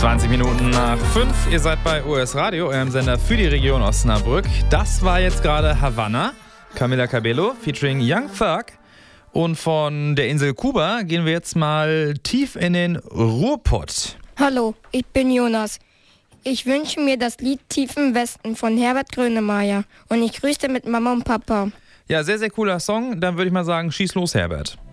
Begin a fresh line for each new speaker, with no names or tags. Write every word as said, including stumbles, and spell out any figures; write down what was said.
zwanzig Minuten nach fünf. Ihr seid bei O S Radio, eurem Sender für die Region Osnabrück. Das war jetzt gerade Havanna, Camila Cabello featuring Young Thug. Und von der Insel Kuba gehen wir jetzt mal tief in den Ruhrpott.
Hallo, ich bin Jonas. Ich wünsche mir das Lied Tief im Westen von Herbert Grönemeyer. Und ich grüße mit Mama und Papa.
Ja, sehr, sehr cooler Song. Dann würde ich mal sagen, schieß los, Herbert.